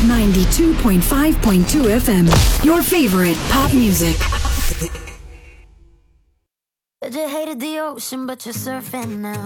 92.5.2 FM. Your favorite pop music. Said you hated the ocean, but you're surfing now.